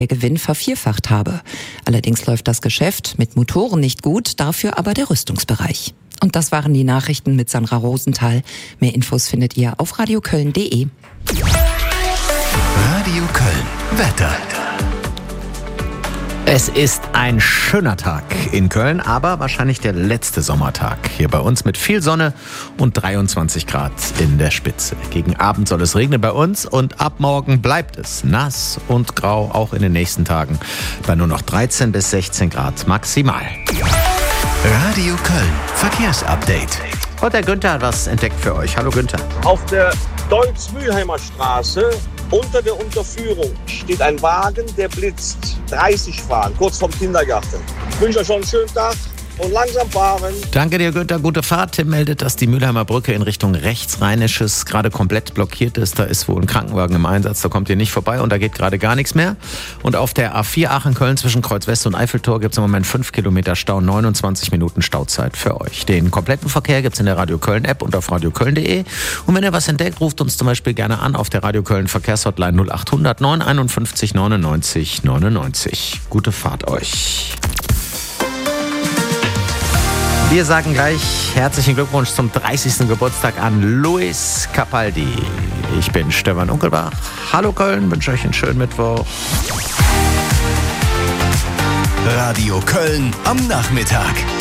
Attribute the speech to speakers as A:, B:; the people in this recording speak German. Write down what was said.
A: der Gewinn vervierfacht habe. Allerdings läuft das Geschäft mit Motoren nicht gut, dafür aber der Rüstungsbereich. Und das waren die Nachrichten mit Sandra Rosenthal. Mehr Infos findet ihr auf radioköln.de.
B: Radio Köln. Wetter.
C: Es ist ein schöner Tag in Köln, aber wahrscheinlich der letzte Sommertag hier bei uns mit viel Sonne und 23 Grad in der Spitze. Gegen Abend soll es regnen bei uns und ab morgen bleibt es nass und grau, auch in den nächsten Tagen bei nur noch 13 bis 16 Grad maximal.
B: Radio Köln. Verkehrsupdate.
C: Und der Günther hat was entdeckt für euch. Hallo Günther.
D: Auf der Deutz-Mühlheimer Straße unter der Unterführung steht ein Wagen, der blitzt. 30 fahren, kurz vorm Kindergarten. Ich wünsche euch schon einen schönen Tag und langsam fahren.
C: Danke dir, Günther. Gute Fahrt. Tim meldet, dass die Mühlheimer Brücke in Richtung Rechtsrheinisches gerade komplett blockiert ist. Da ist wohl ein Krankenwagen im Einsatz. Da kommt ihr nicht vorbei und da geht gerade gar nichts mehr. Und auf der A4 Aachen-Köln zwischen Kreuz West und Eiffeltor gibt es im Moment 5 Kilometer Stau, 29 Minuten Stauzeit für euch. Den kompletten Verkehr gibt es in der Radio Köln-App und auf radioköln.de. Und wenn ihr was entdeckt, ruft uns zum Beispiel gerne an auf der Radio Köln Verkehrshotline 0800 951 99 99. Gute Fahrt euch. Wir sagen gleich herzlichen Glückwunsch zum 30. Geburtstag an Luis Capaldi. Ich bin Stefan Unkelbach. Hallo Köln, wünsche euch einen schönen Mittwoch.
B: Radio Köln am Nachmittag.